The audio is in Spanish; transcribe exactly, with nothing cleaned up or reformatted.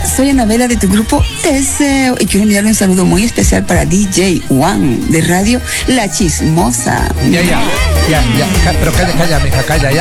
soy Anabela de tu grupo Deseo y quiero enviarle un saludo muy especial para D J Juan de radio La Chismosa. Ya, ya, ya, ya, pero calla, calla, mija, calla, ya.